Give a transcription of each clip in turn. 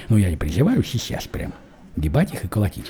Ну, я не призываю сейчас прям гибать их и колотить.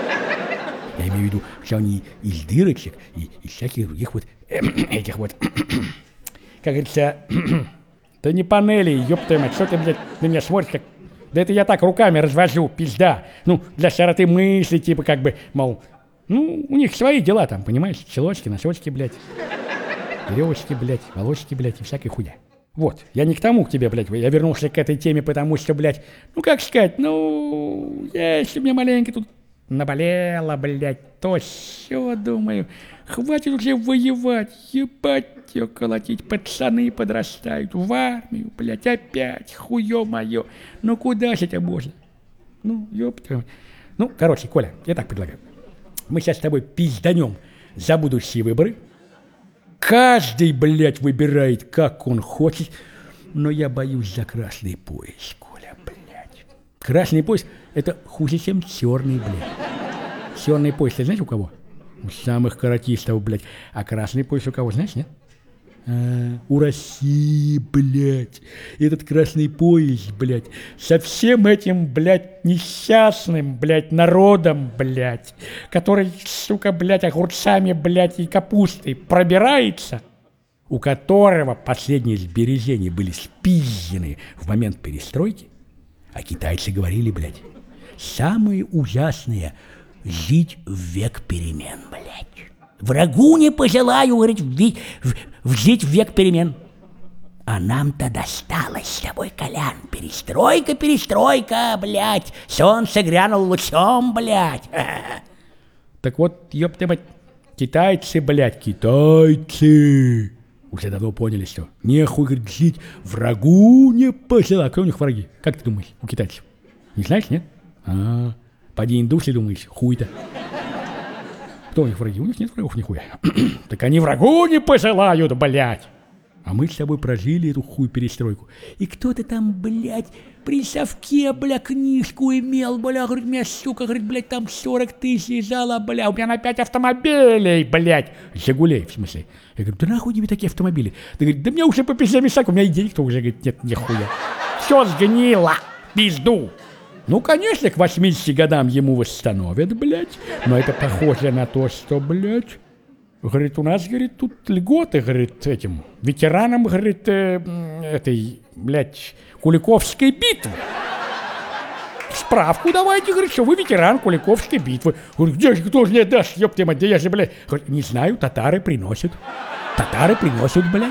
Я имею в виду, что они из дырочек и из всяких других вот этих вот, как говорится, да не панели, ёб твою мать, что ты, блядь, на меня смотришь, как... Да это я так руками развожу, пизда. Ну, для широты мысли, типа, как бы, мол, ну, у них свои дела там, понимаешь, челочки, носочки, блядь, веревочки, блядь, волосики, блядь, и всякая хуйня. Вот, я не к тому к тебе, блядь, я вернулся к этой теме, потому что, блядь, ну, как сказать, ну, если мне маленько тут наболело, блядь, то все, думаю, хватит уже воевать, ебать ее колотить, пацаны подрастают, в армию, блядь, опять, хуё моё, ну куда же это можно? Ну, ёпта. Ну, короче, Коля, я так предлагаю, мы сейчас с тобой пизданем за будущие выборы, каждый, блядь, выбирает, как он хочет, но я боюсь за красный пояс, Коля, блядь. Красный пояс – это хуже, чем черный, блядь. Черный пояс, ты знаешь, у кого? У самых каратистов, блядь. А красный пояс у кого, знаешь, нет? У России, блядь. Этот красный пояс, блядь, со всем этим, блядь, несчастным, блядь, народом, блядь, который, сука, блядь, огурцами, блядь, и капустой пробирается, у которого последние сбережения были спизжены в момент перестройки, а китайцы говорили, блядь, самое ужасное – жить в век перемен, блядь. Врагу не пожелаю, говорит, жить в век перемен. А нам-то досталось с тобой, Колян. Перестройка, перестройка, блядь. Солнце грянул лучом, блядь. Так вот, ёпта мать, китайцы, блядь, китайцы уже давно поняли, что нехуй, говорит, жить, врагу не пожелаю. Кто у них враги? Как ты думаешь, у китайцев? Не знаешь, нет? Поди индусы, думаешь, хуй-то. Кто у них враги? У них нет врагов нихуя. Так они врагу не пожелают, блядь. А мы с тобой прожили эту хуй перестройку. И кто-то там, блядь, при совке, бля, книжку имел, бля, говорит, меня, сука, говорит, блядь, там 40 тысяч лежало, бля, у меня на 5 автомобилей, блядь. Жигулей, в смысле. Я говорю, да нахуй тебе такие автомобили? Ты говорит, да мне уже по 50 месяцев, у меня и денег-то уже, говорит, нет, нихуя. Все сгнило, пизду. Ну, конечно, к 80 годам ему восстановят, блядь, но это похоже на то, что, блядь, говорит, у нас, говорит, тут льготы, говорит, этим ветеранам, говорит, этой, блядь, Куликовской битвы. Справку давайте, говорит, что вы ветеран Куликовской битвы. Говорит, где же, кто же мне даст, ёпта мать, где я же, блядь. Говорит, не знаю, татары приносят. Татары приносят, блядь.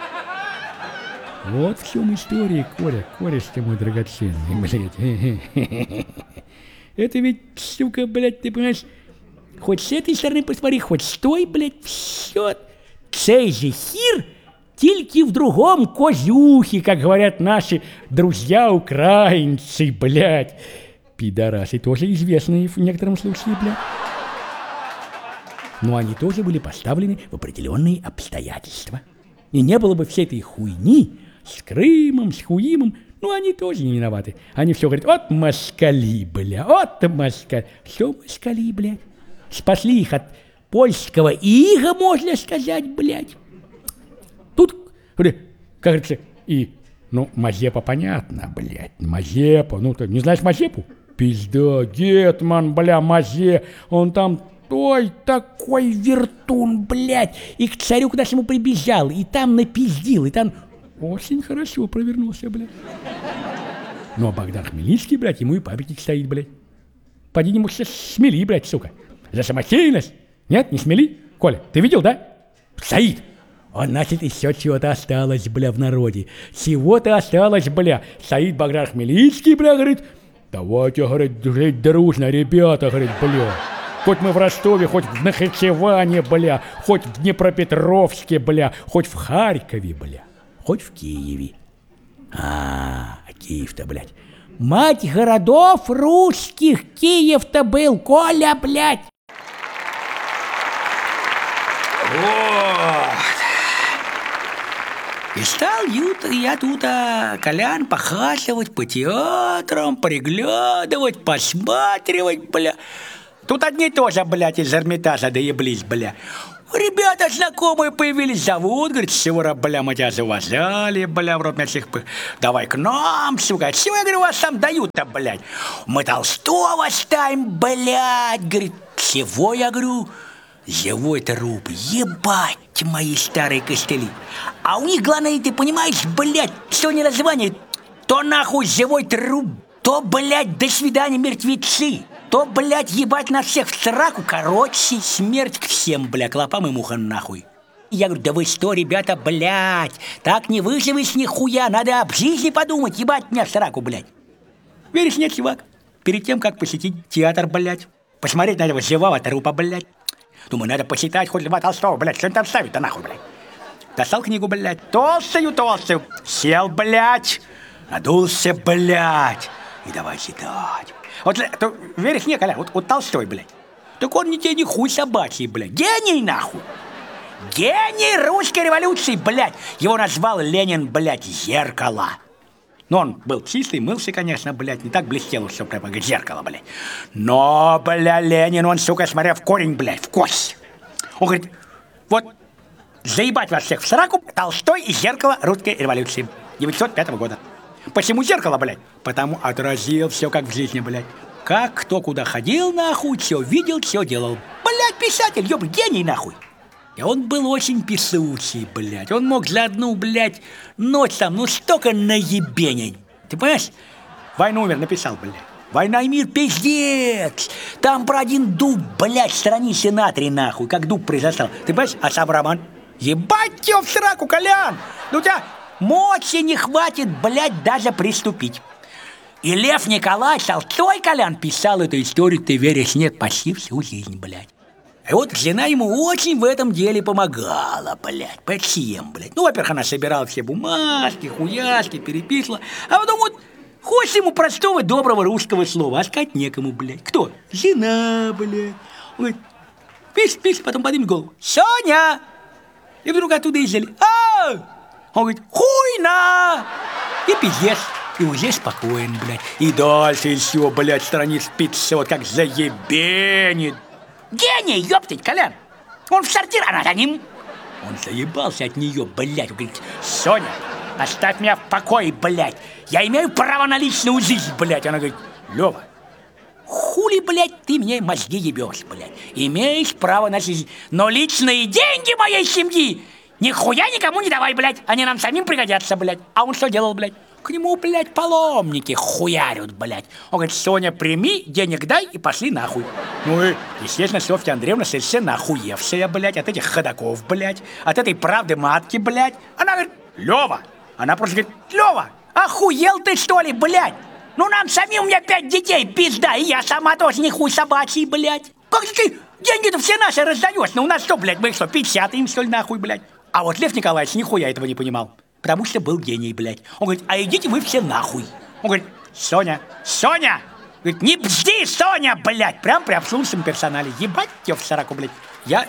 Вот в чем история, Коля, кореш ты мой драгоценный, блядь. Это ведь, сука, блядь, ты понимаешь, хоть с этой стороны посмотри, хоть с той, блядь, все. Цей же хір, тільки в другом козюхе, как говорят наши друзья-украинцы, блядь. Пидорасы тоже известные в некотором случае, блядь. Но они тоже были поставлены в определенные обстоятельства. И не было бы всей этой хуйни с Крымом, с Хуимом, ну, они тоже не виноваты. Они все говорят, вот москали, бля, вот москали. Все москали, блядь. Спасли их от польского ига, можно сказать, блядь. Тут, как говорится, и, ну, Мазепа понятно, блядь, Мазепа, ну, ты не знаешь Мазепу? Пизда, гетман, бля, Мазе, он там... Ой, такой вертун, блядь, и к царю к нашему прибежал, и там напиздил, и там очень хорошо провернулся, блядь. Ну, а Богдан Хмельницкий, блядь, ему и памятник стоит, блядь. Поди ему смели, блядь, сука. За самостоятельность? Нет, не смели? Коля, ты видел, да? Стоит. Он, значит, еще чего-то осталось, бля, в народе. Чего-то осталось, бля. Стоит Богдан Хмельницкий, бля, говорит, давайте, говорит, жить дружно, ребята, говорит, бля. Хоть мы в Ростове, хоть в Нахичеване, бля, хоть в Днепропетровске, бля, хоть в Харькове, бля, хоть в Киеве. Киев-то, блядь. Мать городов русских, Киев-то был, Коля, блядь. Вот. И стал я тут, Колян, похаживать по театрам, приглядывать, посматривать, бля. Тут одни тоже, блядь, из Эрмитажа доеблись, бля. Ребята знакомые появились, зовут, говорит, Сюра, бля, мы тебя завозали, бля, в рот меня всех, давай к нам, сука. Чего, я говорю, вас там дают-то, блядь? Мы Толстого ставим, блядь, говорит, всего, я говорю, живой труп, ебать мои старые костыли. А у них, главное, ты понимаешь, блядь, что не название, то нахуй живой труп, то, блядь, до свидания, мертвецы. То, блядь, ебать на всех в сраку, короче, смерть к всем, бля, клопам и мухам нахуй. Я говорю, да вы что, ребята, блядь, так не выживешь нихуя, надо об жизни подумать, ебать меня в сраку, блядь. Веришь, нет, чувак? Перед тем, как посетить театр, блядь, посмотреть на этого живого трупа, блядь, думаю, надо почитать хоть Льва Толстого, блядь, что он там ставит-то нахуй, блядь. Достал книгу, блядь, толстую, сел, блядь, надулся, блядь, и давай читать. Вот, веришь, не, Коля, вот Толстой, блядь, так он не тебе ни хуй собачий, блядь, гений, нахуй. Гений русской революции, блядь. Его назвал Ленин, блядь, зеркало. Ну, он был чистый, мылся, конечно, блядь, не так блестел, что прямо как зеркало, блядь. Но, бля, Ленин, он, сука, смотря в корень, блядь, в кость. Он говорит, вот, заебать вас всех в сраку, Толстой и зеркало русской революции 905 года. Почему зеркало, блядь? Потому отразил все как в жизни, блядь. Как кто куда ходил, нахуй, все видел, все делал. Блядь, писатель, ёб, гений, нахуй. И он был очень писучий, блядь. Он мог за одну, блядь, ночь там, ну столько наебенить. Ты понимаешь? «Войну и мир» написал, блядь. «Война и мир» пиздец. Там про один дуб, блядь, страницы на 3, нахуй, как дуб произошел. Ты понимаешь? А сам роман? Ебать тебя в сраку, Колян! Ну у тебя мочи не хватит, блядь, даже приступить. И Лев Николаевич Толстой, Колян, писал эту историю, ты веришь, нет, почти всю жизнь, блядь. И вот жена ему очень в этом деле помогала, блядь, почем, блядь. Ну, во-первых, она собирала все бумажки, хуяшки, переписывала, а потом вот хочешь ему простого, доброго русского слова, а сказать некому, блядь. Кто? Жена, блядь. Он говорит, пишет, потом поднимет голову. Соня! И вдруг оттуда издали. А! Он говорит, хуйна! И пиздец. И уже спокоен, блядь. И дальше еще, блядь, страниц 500, как заебенит. Гений, ёптать, Колян. Он в сортир, она за ним. Он заебался от нее, блядь. Он говорит, Соня, оставь меня в покое, блядь. Я имею право на личную жизнь, блядь. Она говорит, Лёва, хули, блядь, ты мне мозги ебешь, блядь. Имеешь право на жизнь, но личные деньги моей семьи нихуя никому не давай, блядь. Они нам самим пригодятся, блядь. А он что делал, блядь? К нему, блядь, паломники хуярят, блядь. Он говорит, Соня, прими, денег дай и пошли нахуй. Ну и, естественно, Софья Андреевна совершенно охуевшая, блядь, от этих ходаков, блядь, от этой правды матки, блядь. Она говорит, Лёва. Она просто говорит, Лёва, охуел ты, что ли, блядь? Ну нам самим, у меня 5 детей, пизда, и я сама тоже не хуй собачий, блядь. Как же ты деньги-то все наши раздаешь? Ну у нас что, блядь, мы что, 50 им, что ли, нахуй, блядь? А вот Лев Николаевич нихуя этого не понимал. Потому что был гений, блядь. Он говорит, а идите вы все нахуй. Он говорит, Соня! Говорит, не бзди, Соня, блядь! Прям при обслуживающем персонале. Ебать тебя в сраку, блядь. Я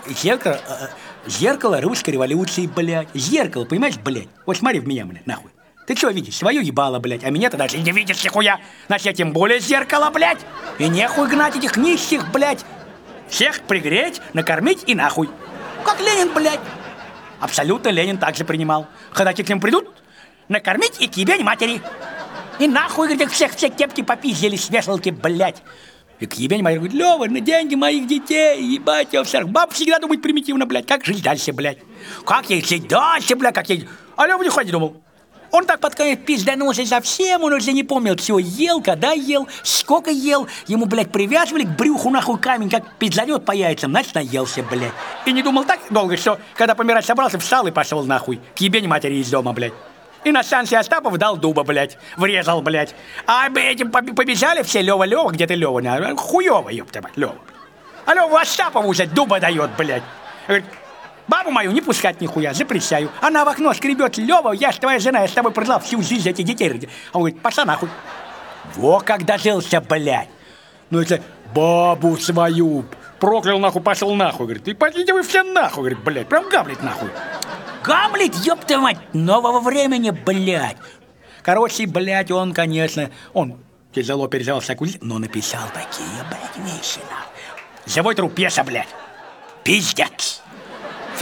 зеркало русской революции, блядь. Зеркало, понимаешь, блядь? Вот смотри в меня, блядь, нахуй. Ты что видишь? Свое ебало, блядь. А меня-то даже не видишь нихуя. Значит, я тем более зеркало, блядь. И нехуй гнать этих нищих, блядь. Всех пригреть, накормить и нахуй. Как Ленин, блядь. Абсолютно Ленин также принимал. Ходаки к ним придут, накормить и к ебень матери. И нахуй, говорит, их всех все кепки попиздили с вешалки, блядь. И к ебень матери говорит, Лёва, на деньги моих детей, ебать его всех. Баб всегда думает примитивно, блядь, как жить дальше, блядь. Как ей жить дальше, блядь, как ей... А Лёва не ходи, думал. Он так под конец пизданулся совсем, он уже не помнил, все ел, когда ел, сколько ел. Ему, блядь, привязывали к брюху нахуй камень, как пизданет по яйцам, значит, наелся, блядь. И не думал так долго, что, когда помирать собрался, встал и пошел нахуй, к ебень матери из дома, блядь. И на станции Остапов дал дуба, блядь, врезал, блядь. А этим побежали все, Лёва, где ты, Лёва? Хуёво, ёпта, Лёва. А Лёва Остапову уже дуба дает, блядь. Говорит, бабу мою не пускать нихуя, запрещаю. Она в окно скребет, Лёва, я ж твоя жена, я с тобой прожила всю жизнь, этих детей. Он говорит, пошла нахуй. Во как дожился, блядь. Ну это бабу свою проклял нахуй, пошел нахуй. Говорит, и пойдите вы все нахуй, говорит, блядь, прям Гамлет нахуй. Гамлет, ёпта мать, нового времени, блядь. Короче, блядь, он, конечно, он тяжело переживал всякую жизнь, но написал такие, блядь, вещи, нахуй. Живой труп, пьеса, блядь. Пиздец.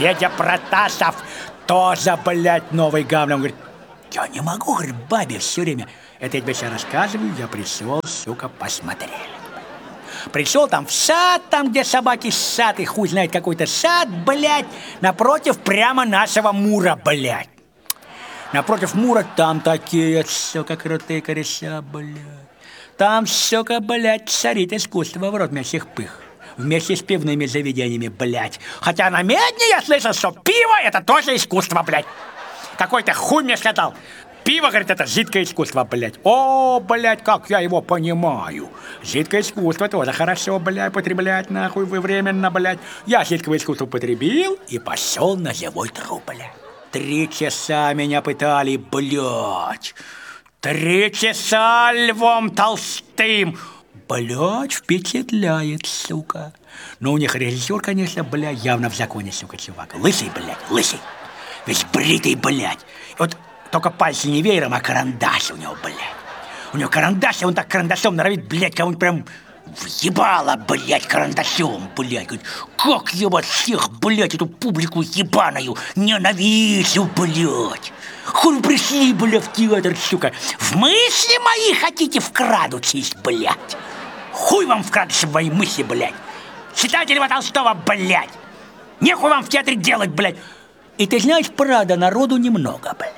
Федя Протасов тоже, блядь, новый говно. Он говорит, я не могу, говорит, бабе все время. Это я тебе сейчас рассказываю, я пришел, сука, посмотрели. Пришел там в сад, там, где собаки ссат, и хуй знает какой-то сад, блядь, напротив прямо нашего Мура, блядь. Напротив Мура там такие, сука, крутые кореша, блядь. Там, сука, блядь, царит искусство в рот мясих пых. Вместе с пивными заведениями, блядь. Хотя на Медне я слышал, что пиво – это тоже искусство, блядь. Какой-то хуй мне сказал. Пиво, говорит, это жидкое искусство, блядь. О, блядь, как я его понимаю. Жидкое искусство тоже хорошо, блядь, потреблять нахуй временно, блядь. Я жидкого искусства потребил и пошел на живой труп, блядь. 3 часа меня пытали, блядь. 3 часа Львом Толстым. Блядь, впечатляет, сука. Но у них режиссер, конечно, блядь, явно в законе, сука, чувак. Лысый, блядь, лысый. Весь бритый, блядь. Вот только пальцы не веером, а карандаш у него, блядь. У него карандаш, и он так карандашом норовит, блядь, кого-нибудь прям въебало, блядь, карандашом, блядь. Говорит, как я вас всех, блядь, эту публику ебаную ненавижу, блядь. Хуй вы пришли, блядь, в театр, сука. В мысли мои хотите вкрадучись, блядь. Хуй вам вкрадываться в мои мысли, блядь. Читайте Льва Толстого, блядь. Нехуй вам в театре делать, блядь. И ты знаешь, правда, народу немного, блядь.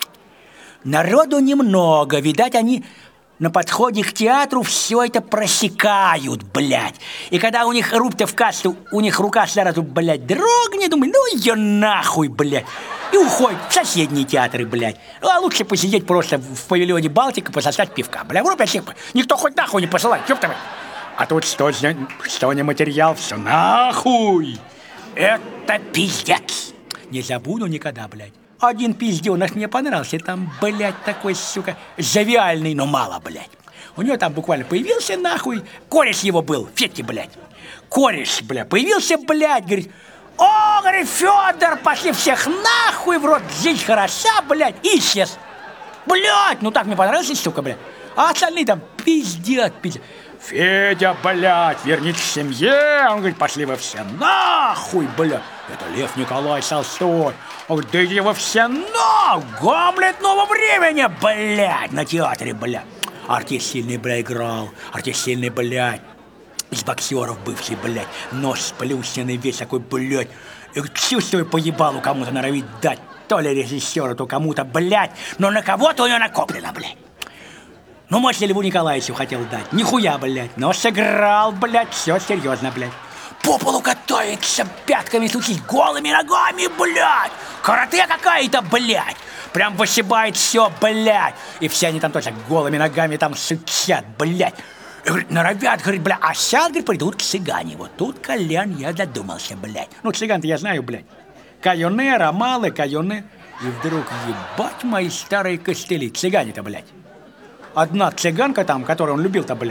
Народу немного. Видать, они на подходе к театру все это просекают, блядь. И когда у них рубь-то в кассу, у них рука сразу, блядь, дрогнет, думаю, ну ее нахуй, блядь. И уходят в соседние театры, блядь. А лучше посидеть просто в павильоне Балтика, пососать пивка, блядь. В рубь всех, никто хоть нахуй не посылает, ёпта. А тут что не материал, все нахуй. Это пиздец. Не забуду никогда, блядь. Один пиздёныш мне понравился, там, блядь, такой, сука, завиальный, но мало, блядь. У него там буквально появился, нахуй, кореш его был, Федьки, блядь. Кореш, блядь, появился, блядь, говорит, о, говорит, Федор, пошли всех нахуй в рот, жизнь хороша, блядь, и исчез. Блядь, ну так мне понравился, сука, блядь. А остальные там пиздят. Федя, блядь, вернись к семье. Он говорит, пошли вы все нахуй, блядь. Это Лев Николаевич Толстой. Он говорит, да иди вы все нахуй. Гамлет нового времени, блядь, на театре, блядь. Артист сильный, блядь, играл. Артист сильный, блядь. Из боксеров бывший, блядь. Нос сплющенный весь такой, блядь. И чувствую, поебалу кому-то норовит дать. То ли режиссеру, то кому-то, блядь. Но на кого-то у него накоплено, блядь. Ну, может, Льву Николаевичу хотел дать. Нихуя, блядь. Но сыграл, блядь, все серьезно, блядь. По полу катается, пятками стучит, голыми ногами, блядь. Карате какая-то, блядь. Прям вышибает все, блядь. И все они там тоже голыми ногами там сучат, блядь. И, говорит, норовят, говорит, блядь, а сейчас, говорит, придут к цыгане. Вот тут, Колян, я додумался, блядь. Ну, цыган-то я знаю, блядь. Кайоне, ромалы, кайоне. И вдруг, ебать мои старые костыли. Цыгане-то, блядь. Одна цыганка там, которую он любил-то, блядь.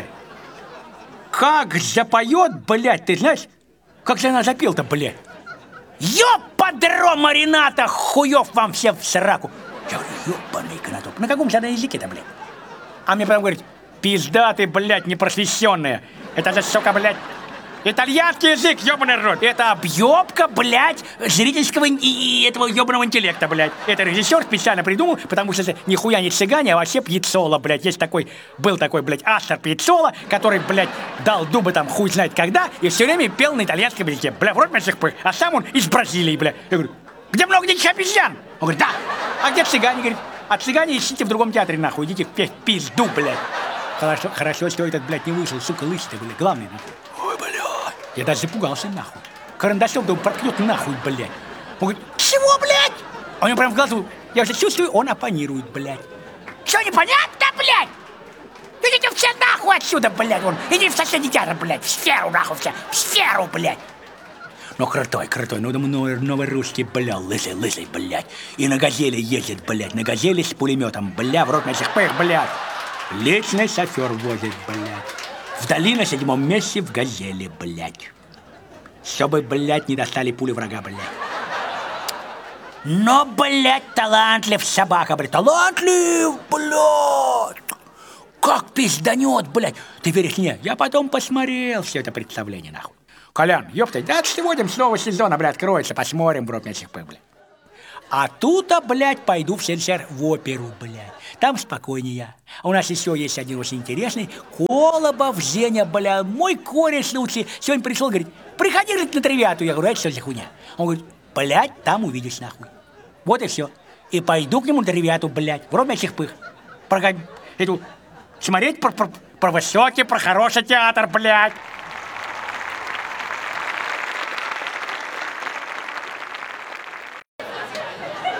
Как запоет, блядь, ты знаешь? Как же она запел-то, блядь? Ёпадром марината, хуёв вам все в сраку. Я говорю, ёбаный конотоп. На каком же она языке-то, блядь? А мне прям говорит, пизда ты, блядь, непросвещенная. Это же, сука, блядь, итальянский язык, ёбаный рот. Это объёбка, блядь, зрительского и этого ёбаного интеллекта, блядь. Это режиссер специально придумал, потому что это нихуя не цыгане, а вообще Пьяццола, блядь. Есть такой, был такой, блядь, Астор Пьяццола, который, блядь, дал дубы там хуй знает когда и все время пел на итальянском языке. Бля, в рот мясных пых. А сам он из Бразилии, блядь. Я говорю, где много диких обезьян? Он говорит, да. А где цыгане? Говорит, а цыгане ищите в другом театре, нахуй. Идите в пизду, блядь. Хорошо, что этот, блядь, не вышел, сука, лысый-то, блядь, главный, нахуй. Я даже запугался, нахуй. Карандашом-то он проткнет нахуй, блядь. Он говорит, чего, блядь? А у него прям в глазу, я уже чувствую, он оппонирует, блядь. Что, непонятно, блядь? Идите все нахуй отсюда, блядь, вон. Иди в соседний театр, блядь, в сферу, нахуй, все, в сферу, блядь. Ну, крутой, ну, новорусский, бля, лысый, блядь. И на газели ездит, блядь, на газели с пулеметом, бля, в рот наших пых, блядь. Личный шофер возит, блядь. Вдали на 7-м месте в газели, блядь. Чтобы, блядь, не достали пули врага, блядь. Но, блядь, талантлив собака, блядь. Талантлив, блядь. Как пизданет, блядь. Ты веришь мне? Я потом посмотрел все это представление, нахуй. Колян, ёпта, да сегодня снова сезон, блядь, откроется, посмотрим, бро, этих пых, блядь. А тут-то, блядь, пойду в СССР в оперу, блядь. Там спокойнее. А у нас еще есть один очень интересный. Колобов Женя, бля, мой корень случай. Сегодня пришел, говорит, приходи, говорит, на тривиату. Я говорю, это что за хуйня? Он говорит, блядь, там увидишь, нахуй. Вот и все. И пойду к нему на тривиату, блядь, в рот этих пых. Смотреть про высокий, про хороший театр, блядь.